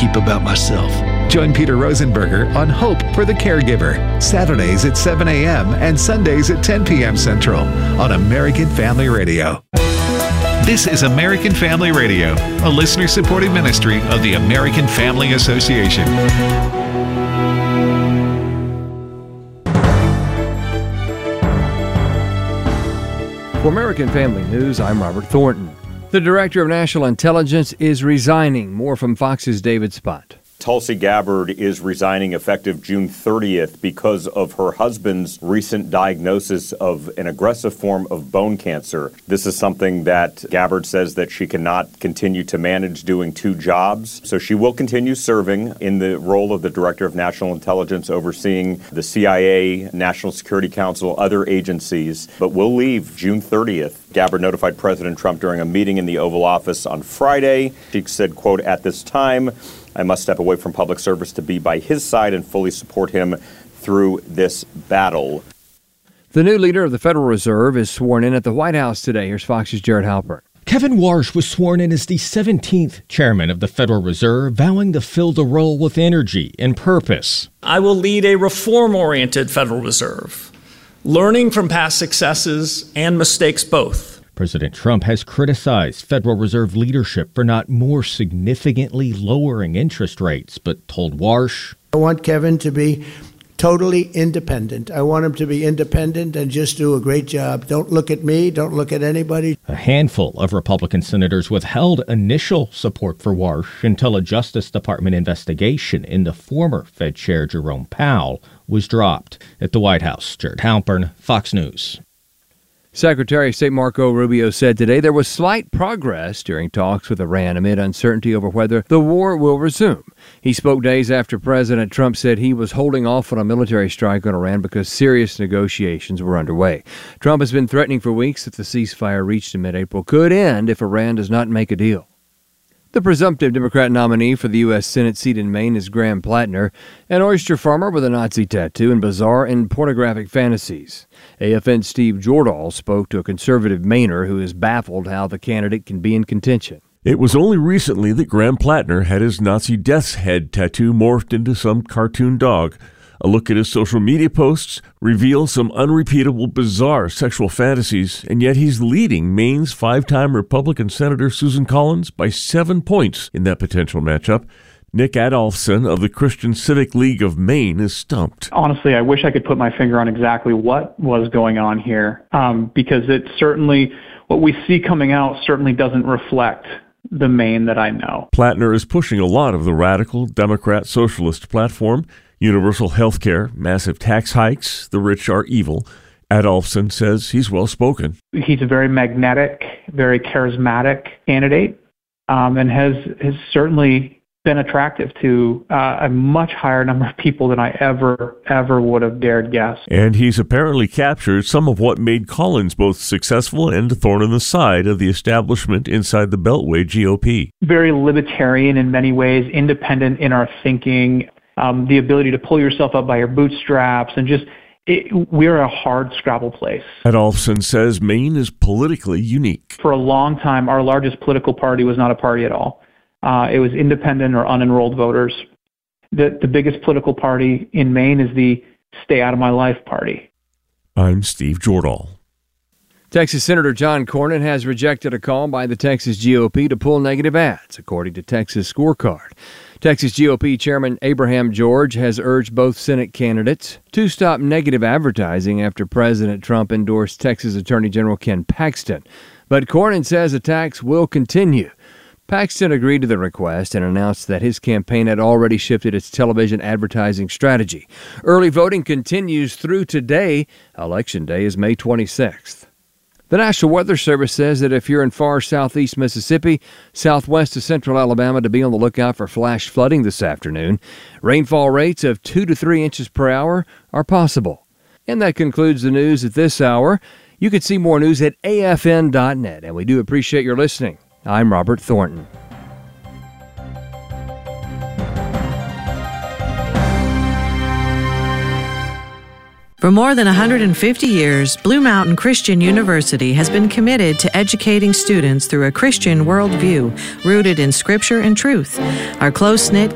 keep about myself. Join Peter Rosenberger on Hope for the Caregiver, Saturdays at 7 a.m. and Sundays at 10 p.m. Central on American Family Radio. This is American Family Radio, a listener-supported ministry of the American Family Association. For American Family News, I'm Robert Thornton. The Director of National Intelligence is resigning. More from Fox's David Spott. Tulsi Gabbard is resigning effective June 30th because of her husband's recent diagnosis of an aggressive form of bone cancer. This is something that Gabbard says that she cannot continue to manage doing two jobs. So she will continue serving in the role of the Director of National Intelligence, overseeing the CIA, National Security Council, other agencies, but will leave June 30th. Gabbard notified President Trump during a meeting in the Oval Office on Friday. She said, quote, "At this time, I must step away from public service to be by his side and fully support him through this battle." The new leader of the Federal Reserve is sworn in at the White House today. Here's Fox's Jared Halpern. Kevin Warsh was sworn in as the 17th chairman of the Federal Reserve, vowing to fill the role with energy and purpose. I will lead a reform-oriented Federal Reserve, learning from past successes and mistakes both. President Trump has criticized Federal Reserve leadership for not more significantly lowering interest rates, but told Warsh, "I want Kevin to be totally independent. I want him to be independent and just do a great job. Don't look at me. Don't look at anybody." A handful of Republican senators withheld initial support for Warsh until a Justice Department investigation into former Fed Chair Jerome Powell was dropped. At the White House, Jared Halpern, Fox News. Secretary of State Marco Rubio said today there was slight progress during talks with Iran amid uncertainty over whether the war will resume. He spoke days after President Trump said he was holding off on a military strike on Iran because serious negotiations were underway. Trump has been threatening for weeks that the ceasefire reached in mid-April could end if Iran does not make a deal. The presumptive Democrat nominee for the U.S. Senate seat in Maine is Graham Plattner, an oyster farmer with a Nazi tattoo and bizarre and pornographic fantasies. AFN's Steve Jordahl spoke to a conservative Mainer who is baffled how the candidate can be in contention. It was only recently that Graham Plattner had his Nazi death's head tattoo morphed into some cartoon dog. A look at his social media posts reveals some unrepeatable, bizarre sexual fantasies, and yet he's leading Maine's five-time Republican Senator Susan Collins by 7 points in that potential matchup. Nick Adolphson of the Christian Civic League of Maine is stumped. Honestly, I wish I could put my finger on exactly what was going on here, because it certainly, what we see coming out certainly doesn't reflect the Maine that I know. Plattner is pushing a lot of the radical Democrat socialist platform: universal health care, massive tax hikes, the rich are evil. Adolphson says he's well-spoken. He's a very magnetic, very charismatic candidate, and has certainly been attractive to a much higher number of people than I ever would have dared guess. And he's apparently captured some of what made Collins both successful and a thorn in the side of the establishment inside the Beltway GOP. Very libertarian in many ways, independent in our thinking, the ability to pull yourself up by your bootstraps, and just we're a hard scrabble place. Adolphson says Maine is politically unique. For a long time, our largest political party was not a party at all. It was independent or unenrolled voters. The biggest political party in Maine is the Stay Out of My Life party. I'm Steve Jordahl. Texas Senator John Cornyn has rejected a call by the Texas GOP to pull negative ads, according to Texas Scorecard. Texas GOP Chairman Abraham George has urged both Senate candidates to stop negative advertising after President Trump endorsed Texas Attorney General Ken Paxton. But Cornyn says attacks will continue. Paxton agreed to the request and announced that his campaign had already shifted its television advertising strategy. Early voting continues through today. Election Day is May 26th. The National Weather Service says that if you're in far southeast Mississippi, southwest to central Alabama, to be on the lookout for flash flooding this afternoon. Rainfall rates of 2 to 3 inches per hour are possible. And that concludes the news at this hour. You can see more news at afn.net, and we do appreciate your listening. I'm Robert Thornton. For more than 150 years, Blue Mountain Christian University has been committed to educating students through a Christian worldview rooted in Scripture and truth. Our close-knit